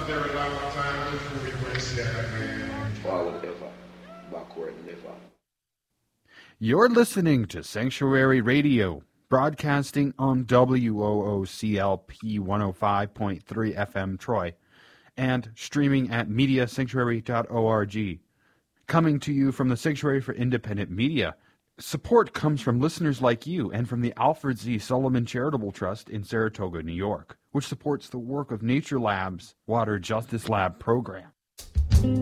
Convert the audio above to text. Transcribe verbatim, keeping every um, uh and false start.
never got my time before we went to that, man. Fall of Ever by Court Liver. You're listening to Sanctuary Radio, broadcasting on W O O C L P one oh five point three F M Troy, and streaming at media sanctuary dot org. Coming to you from the Sanctuary for Independent Media, support comes from listeners like you and from the Alfred Z. Sullivan Charitable Trust in Saratoga, New York, which supports the work of Nature Lab's Water Justice Lab program.